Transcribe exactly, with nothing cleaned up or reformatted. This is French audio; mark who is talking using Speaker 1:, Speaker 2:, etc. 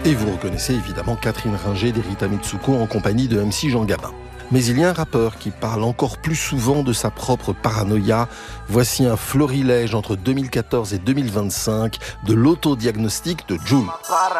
Speaker 1: Et vous reconnaissez évidemment Catherine Ringer d'Erita Mitsuko en compagnie de M C Jean Gabin. Mais il y a un rappeur qui parle encore plus souvent de sa propre paranoïa. Voici un florilège entre deux mille quatorze et deux mille vingt-cinq de l'autodiagnostic de Jul.